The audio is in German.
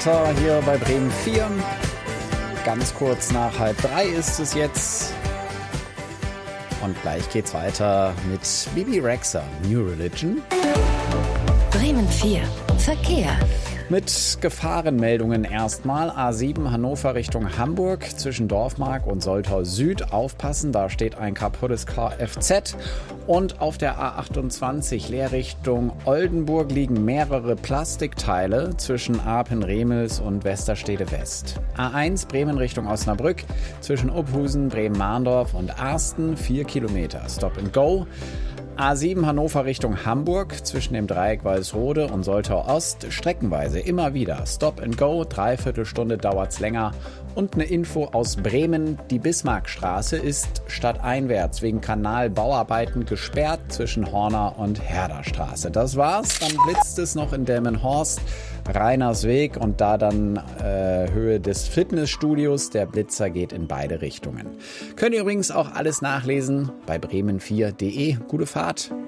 weiter hier bei Bremen 4. Ganz kurz nach 2:30 ist es jetzt. Und gleich geht's weiter mit Bebe Rexha, New Religion. Bremen 4, Verkehr. Mit Gefahrenmeldungen erstmal. A7 Hannover Richtung Hamburg zwischen Dorfmark und Soltau Süd. Aufpassen, da steht ein kaputtes Kfz. Und auf der A28 Leerrichtung Oldenburg liegen mehrere Plastikteile zwischen Apen-Remels und Westerstede West. A1 Bremen Richtung Osnabrück zwischen Uphusen, Bremen-Mahndorf und Arsten 4 Kilometer. Stop and Go. A7 Hannover Richtung Hamburg zwischen dem Dreieck Walsrode und Soltau Ost streckenweise immer wieder Stop and Go, 3/4 Stunde dauert's länger. Und eine Info aus Bremen, die Bismarckstraße ist stadteinwärts wegen Kanalbauarbeiten gesperrt zwischen Horner und Herderstraße. Das war's, dann blitzt es noch in Delmenhorst, Rainersweg und da dann Höhe des Fitnessstudios. Der Blitzer geht in beide Richtungen. Könnt ihr übrigens auch alles nachlesen bei bremen4.de. Gute Fahrt.